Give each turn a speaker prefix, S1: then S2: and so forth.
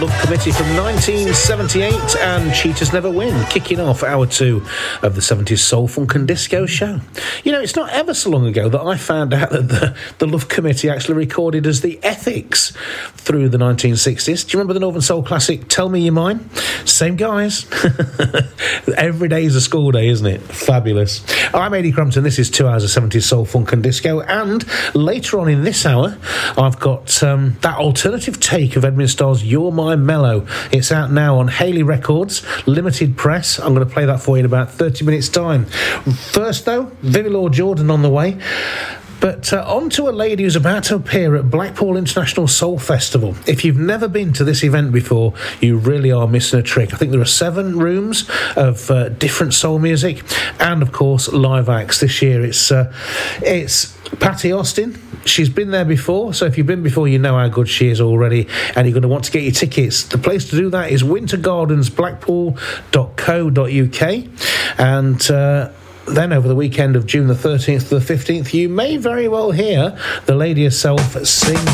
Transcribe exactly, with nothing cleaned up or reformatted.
S1: Love Committee from nineteen seventy-eight and Cheaters Never Win, kicking off hour two of the seventies Soul, Funk and Disco show. You know, it's not ever so long ago that I found out that the, the Love Committee actually recorded as the Ethics through the nineteen sixties. Do you remember the Northern Soul classic, Tell Me You're Mine? Same guys. Every day is a school day, isn't it? Fabulous. I'm Eddie Crumpton. This is two hours of seventies Soul, Funk and Disco. And later on in this hour, I've got um, that alternative take of Edmund Starr's You're My Mellow. It's out now on Haley Records, limited press. I'm going to play that for you in about thirty minutes' time. First, though, Vivi Law Jordan on the way. But uh, on to a lady who's about to appear at Blackpool International Soul Festival. If you've never been to this event before, you really are missing a trick. I think there are seven rooms of uh, different soul music and, of course, live acts. This year it's uh, it's Patty Austin. She's been there before, so if you've been before, you know how good she is already, and you're going to want to get your tickets. The place to do that is winter gardens blackpool dot co dot uk, and uh, then over the weekend of June the thirteenth to the fifteenth, you may very well hear the lady herself sing